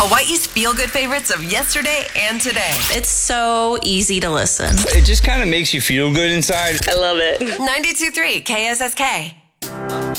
Hawaii's feel-good favorites of yesterday and today. It's so easy to listen. It just kind of makes you feel good inside. I love it. 92.3 KSSK.